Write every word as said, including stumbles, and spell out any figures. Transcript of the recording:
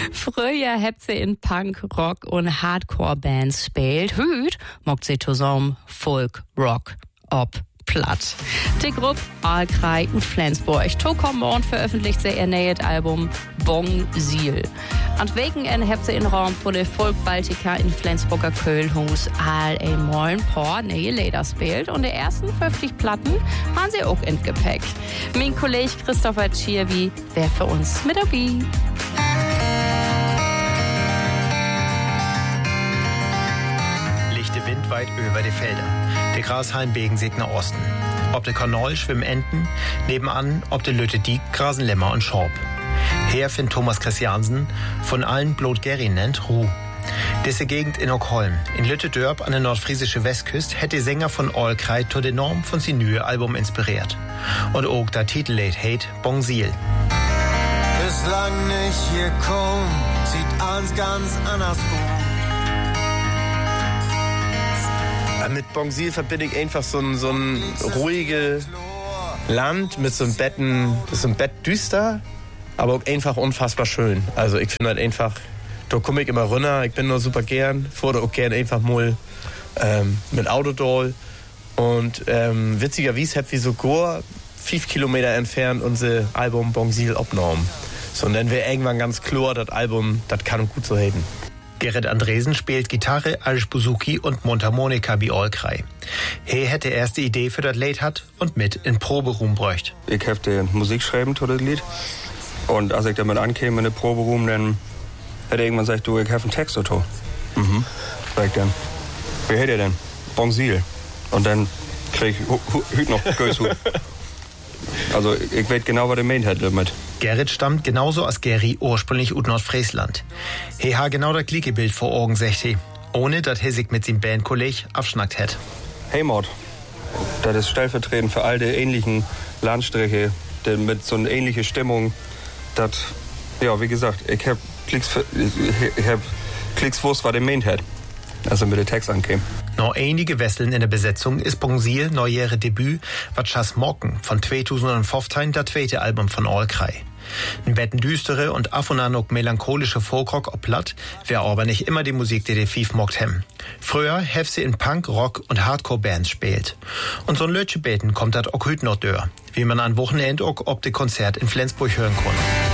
Früher habt sie in Punk, Rock und Hardcore-Bands spielt. Hüt mogt sie zusammen Folk, Rock, ob platt. Die Gruppe Aalkrei und Flensburg. Tokomorn veröffentlicht sie ihr neues Album Bongsiel. An Wegen habt sie in Raum von der Folk Baltica in Flensburger Kölnhus all einmal ein paar neue Lieder spielt und die ersten fünfzig Platten haben sie auch in Gepäck. Mein Kollege Christopher Tschirwi wäre für uns mit dabei. Lichte Wind weit über die Felder. Der Grashalm begen sich nach Osten. Ob der Kanal schwimmen Enten, nebenan ob der Lütte Diek grasen Lämmer und Schorb. Her findet Thomas Christiansen, von allen Blot Gerry nennt, Ruh. Diese Gegend in Ockholm, in Lütte-Dörp an der nordfriesische Westküste, hätte der Sänger von Aalkrei to de Norm von sein neues Album inspiriert. Und auch der Titellied heißt Bongsiel. Bislang nicht hier kommen, sieht alles ganz anders aus. Mit Bongsiel verbinde ich einfach so ein, so ein ruhiges Land mit so einem Betten, so einem Bett düster, aber auch einfach unfassbar schön. Also ich finde halt einfach, da komme ich immer runter, ich bin nur super gern, fahre auch gern einfach mal ähm, mit Autodoll und ähm, witzigerweise hab wir sogar fünf Kilometer entfernt unser Album Bongsiel abgenommen. So, und dann wäre irgendwann ganz klar, das Album, das kann gut so reden. Gerrit Andresen spielt Gitarre, Alsbuzuki und Mundharmonika wie Aalkrei. He hätte erst die Idee für das Lied hat und mit in Proberoom bräucht. Ich hab den Musik schreiben zu das Lied und als ich damit ankäme in den Proberoom, dann hätte irgendwann gesagt, du, ich hab einen Text dazu. Mhm. Sag ich dann, wie hätt ihr denn? Bongsiel. Und dann krieg ich hüt noch Gäushut. Also ich weiß genau, was der meint hat damit. Gerrit stammt genauso als Geri ursprünglich aus Nordfriesland. He ha genau das gleiche Bild vor Augen, sagt he, ohne dass he sich mit seinem Bandkolleg abschnackt hätt. Hey Mord, das ist stellvertretend für all die ähnlichen Landstriche, die mit so einer ähnlichen Stimmung, das, ja, wie gesagt, ich hab Klicks, ich hab Klicks wusst, was der meint hat, als er mit dem Text ankäme. Noch einige Wesseln in der Besetzung ist Bongsiel neujährige Debüt, was Chas Morken von zweitausendfünfzehn das zweite Album von Aalkrei. Ein betten düstere und af und an auch melancholische Folkrock ob platt, wär aber nicht immer die Musik, die der Fief mockt hem. Früher hef sie in Punk, Rock und Hardcore-Bands spielt. Und so ein Lötche beten kommt dat auch hüt noch dör, wie man an Wochenend auch ob de Konzert in Flensburg hören kann.